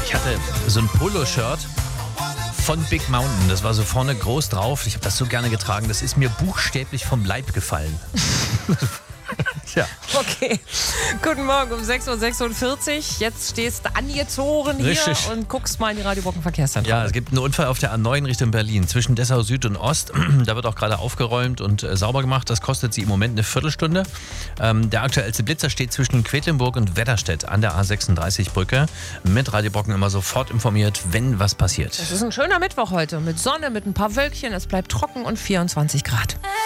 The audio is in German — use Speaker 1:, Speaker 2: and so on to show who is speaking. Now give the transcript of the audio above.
Speaker 1: Ich hatte so ein Poloshirt von Big Mountain. Das war so vorne groß drauf. Ich habe das so gerne getragen. Das ist mir buchstäblich vom Leib gefallen. Tja.
Speaker 2: Okay, guten Morgen um 6.46 Uhr. Jetzt stehst du angezogen hier
Speaker 1: Richtig.
Speaker 2: und guckst mal in die Radio Brocken Verkehrszentrale.
Speaker 1: Ja, es gibt einen Unfall auf der A9 Richtung Berlin zwischen Dessau Süd und Ost. Da wird auch gerade aufgeräumt und sauber gemacht. Das kostet sie im Moment eine Viertelstunde. Der aktuellste Blitzer steht zwischen Quedlinburg und Wedderstedt an der A36-Brücke. Mit Radio Brocken immer sofort informiert, wenn was passiert.
Speaker 2: Es ist ein schöner Mittwoch heute mit Sonne, mit ein paar Wölkchen. Es bleibt trocken und 24 Grad.